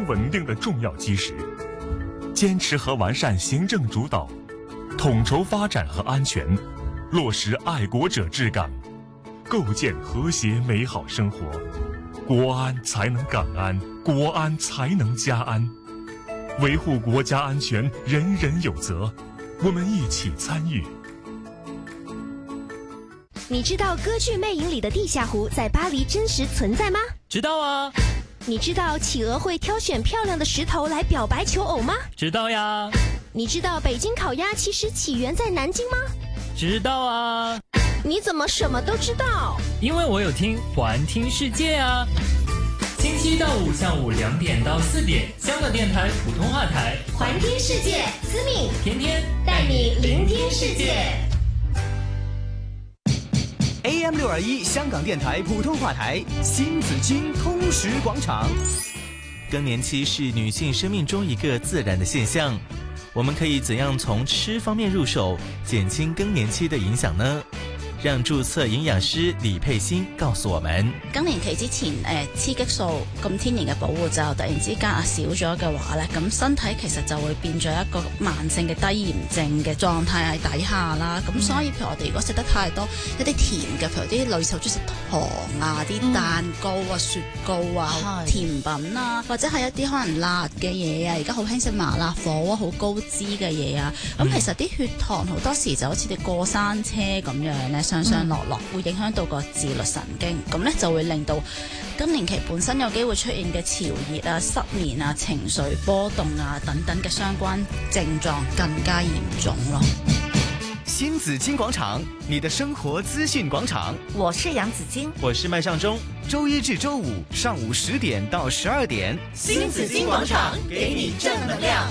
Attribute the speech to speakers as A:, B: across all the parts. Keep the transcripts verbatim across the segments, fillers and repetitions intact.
A: 经稳定的重要基石。坚持和完善行政主导，统筹发展和安全，落实爱国者治港，构建和谐美好生活。国安才能港安，国安才能家安。维护国家安全，人人有责，我们一起参与。
B: 你知道歌剧《魅影》里的地下湖在巴黎真实存在吗？
C: 知道啊。
B: 你知道企鹅会挑选漂亮的石头来表白求偶吗？
C: 知道呀。
B: 你知道北京烤鸭其实起源在南京吗？
C: 知道啊。
B: 你怎么什么都知道？
C: 因为我有听环听世界啊。星期一到五下午两点到四点，香港电台普通话台
B: 环听世界，思敏
C: 天天
B: 带你聆听世界。
D: A M 六二一香港电台普通话台新紫荆通识广场。
E: 更年期是女性生命中一个自然的现象，我们可以怎样从吃方面入手，减轻更年期的影响呢？讓注冊營養師李佩欣告訴我們：
F: 更年期之前，誒雌激素咁天然嘅保護就突然之間啊少咗嘅話咧，咁身體其實就會變咗一個慢性嘅低炎症嘅狀態喺底下啦。咁、嗯、所以譬如我哋如果食得太多一啲甜嘅，譬如啲女士好中意食糖啊、啲、嗯、蛋糕啊、雪糕啊、甜品啊，或者係一啲可能辣嘅嘢啊，而家好興食麻辣火鍋好高脂嘅嘢啊。咁、嗯、其實啲血糖好多時就好似啲過山車咁樣咧。上上落落會影響到個自律神經，咁咧就會令到更年期本身有機會出現嘅潮熱啊、失眠啊、情緒波動啊等等嘅相關症狀更加嚴重咯。
D: 新紫荊廣場，你的生活資訊廣場。
G: 我是楊子矜，
E: 我是麥尚中。
D: 周一至周五上午十點到十二點，
G: 新紫荊廣場給你正能量。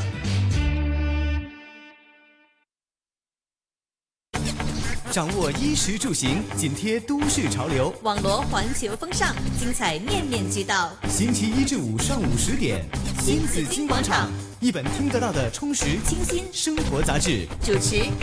D: 掌握衣食住行，緊貼都市潮流，
G: 網羅環球風尚，精彩面面俱到。
D: 星期一至五上午十點，
G: 新紫荊廣場，
D: 一本聽得到的充實清新生活雜誌。
G: 主持